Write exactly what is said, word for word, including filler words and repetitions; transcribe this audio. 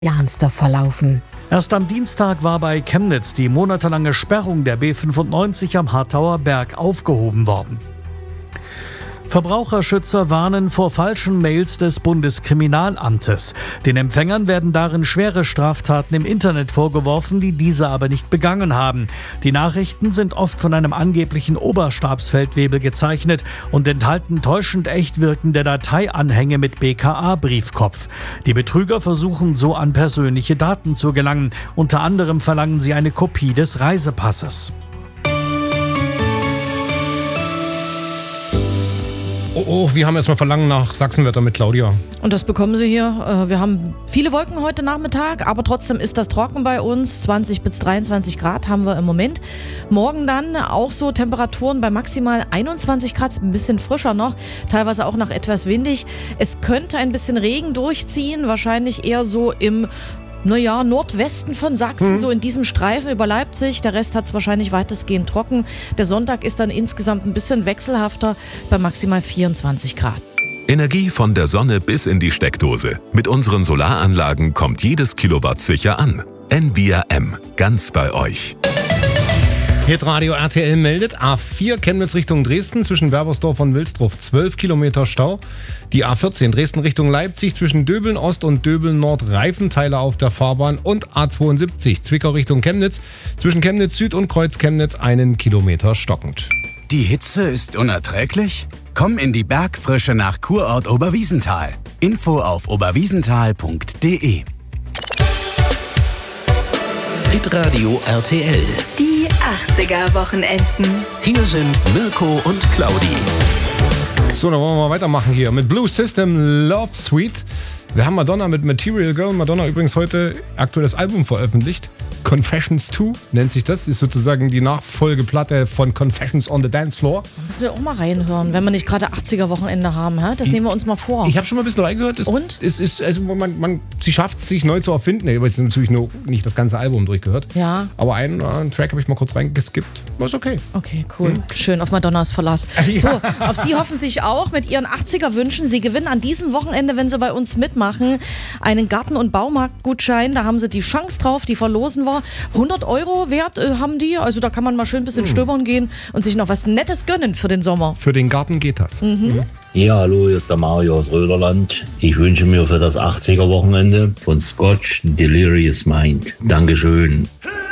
ernster verlaufen. Erst am Dienstag war bei Chemnitz die monatelange Sperrung der B fünfundneunzig am Harthauer Berg aufgehoben worden. Verbraucherschützer warnen vor falschen Mails des Bundeskriminalamtes. Den Empfängern werden darin schwere Straftaten im Internet vorgeworfen, die diese aber nicht begangen haben. Die Nachrichten sind oft von einem angeblichen Oberstabsfeldwebel gezeichnet und enthalten täuschend echt wirkende Dateianhänge mit B K A-Briefkopf. Die Betrüger versuchen so an persönliche Daten zu gelangen. Unter anderem verlangen sie eine Kopie des Reisepasses. Oh, oh, wir haben erstmal Verlangen nach Sachsenwetter mit Claudia. Und das bekommen Sie hier. Wir haben viele Wolken heute Nachmittag, aber trotzdem ist das trocken bei uns. zwanzig bis dreiundzwanzig Grad haben wir im Moment. Morgen dann auch so Temperaturen bei maximal einundzwanzig Grad, ein bisschen frischer noch, teilweise auch noch etwas windig. Es könnte ein bisschen Regen durchziehen, wahrscheinlich eher so im Naja, Nordwesten von Sachsen, hm. so in diesem Streifen über Leipzig. Der Rest hat es wahrscheinlich weitestgehend trocken. Der Sonntag ist dann insgesamt ein bisschen wechselhafter bei maximal vierundzwanzig Grad. Energie von der Sonne bis in die Steckdose. Mit unseren Solaranlagen kommt jedes Kilowatt sicher an. N V R M, ganz bei euch. Hitradio R T L meldet, A vier Chemnitz Richtung Dresden zwischen Werbersdorf und Wilsdruff zwölf Kilometer Stau. Die A vierzehn Dresden Richtung Leipzig zwischen Döbeln Ost und Döbeln Nord Reifenteile auf der Fahrbahn und A zweiundsiebzig Zwickau Richtung Chemnitz zwischen Chemnitz Süd und Kreuz Chemnitz einen Kilometer stockend. Die Hitze ist unerträglich? Komm in die Bergfrische nach Kurort Oberwiesenthal. Info auf oberwiesenthal punkt de. Hitradio R T L. Die achtziger-Wochenenden. Hier sind Mirko und Claudi. So, dann wollen wir mal weitermachen hier mit Blue System Love Suite. Wir haben Madonna mit Material Girl. Madonna übrigens heute aktuelles Album veröffentlicht. Confessions zwei nennt sich das. Ist sozusagen die Nachfolgeplatte von Confessions on the Dance Floor. Da müssen wir auch mal reinhören, wenn wir nicht gerade achtziger-Wochenende haben. Hä? Das nehmen wir uns mal vor. Ich habe schon mal ein bisschen reingehört. Es, Und? Es ist, also man, man, sie schafft es, sich neu zu erfinden. Ich habe jetzt natürlich noch nicht das ganze Album durchgehört. Ja. Aber einen, einen Track habe ich mal kurz reingeskippt. War ist okay. Okay, cool. Hm. Schön, auf Madonnas Verlass. Ja. So, auf Sie hoffen sich auch mit Ihren achtziger-Wünschen. Sie gewinnen an diesem Wochenende, wenn Sie bei uns mitmachen, einen Garten- und Baumarktgutschein. Da haben Sie die Chance drauf, die verlosen wir. hundert Euro wert äh, haben die. Also da kann man mal schön ein bisschen hm. stöbern gehen und sich noch was Nettes gönnen für den Sommer. Für den Garten geht das. Mhm. Mhm. Ja, hallo, hier ist der Mario aus Röderland. Ich wünsche mir für das achtziger-Wochenende von Scotch Delirious Mind. Dankeschön.